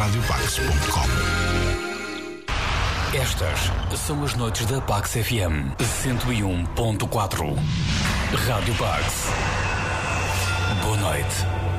radiopax.com. Estas são as noites da Pax FM 101.4. Rádio Pax. Boa noite.